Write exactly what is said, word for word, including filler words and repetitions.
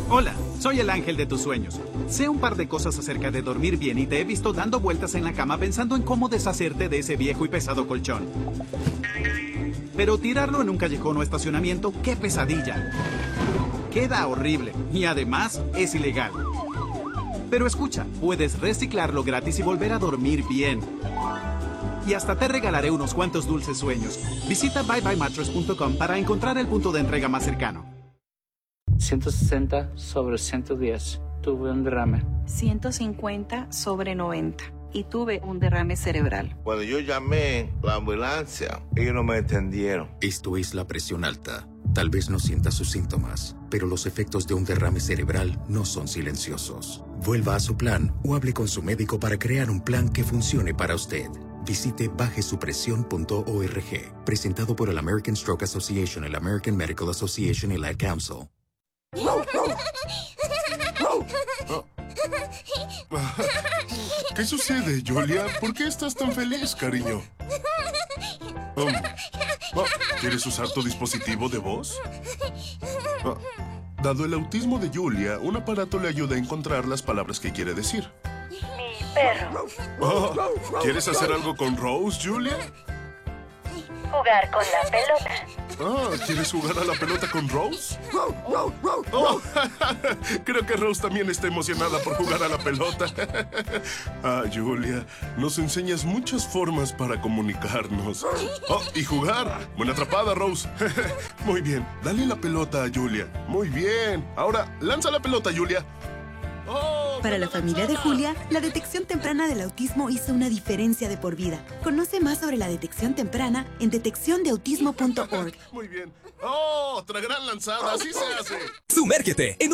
Hola, soy el ángel de tus sueños. Sé un par de cosas acerca de dormir bien y te he visto dando vueltas en la cama pensando en cómo deshacerte de ese viejo y pesado colchón. Pero tirarlo en un callejón o estacionamiento, ¡qué pesadilla! Queda horrible y además es ilegal. Pero escucha, puedes reciclarlo gratis y volver a dormir bien. Y hasta te regalaré unos cuantos dulces sueños. Visita bye bye mattress punto com para encontrar el punto de entrega más cercano. ciento sesenta sobre ciento diez. Tuve un derrame. ciento cincuenta sobre noventa. Y tuve un derrame cerebral. Cuando yo llamé la ambulancia, ellos no me entendieron. Esto es la presión alta. Tal vez no sienta sus síntomas, pero los efectos de un derrame cerebral no son silenciosos. Vuelva a su plan o hable con su médico para crear un plan que funcione para usted. Visite baje su presión punto org. Presentado por el American Stroke Association, el American Medical Association y la Ad Council. ¿Qué sucede, Julia? ¿Por qué estás tan feliz, cariño? Um, oh, ¿Quieres usar tu dispositivo de voz? Oh, dado el autismo de Julia, un aparato le ayuda a encontrar las palabras que quiere decir. Mi perro. Oh, ¿quieres hacer algo con Rose, Julia? Jugar con la pelota. Ah, ¿quieres jugar a la pelota con Rose? Oh, creo que Rose también está emocionada por jugar a la pelota. Ah, Julia, nos enseñas muchas formas para comunicarnos. Oh, y jugar. Buena atrapada, Rose. Muy bien, dale la pelota a Julia. Muy bien. Ahora, lanza la pelota, Julia. Para la familia de Julia, la detección temprana del autismo hizo una diferencia de por vida. Conoce más sobre la detección temprana en detección de autismo punto org. Muy bien. ¡Oh! Otra gran lanzada. Así se hace. Sumérgete en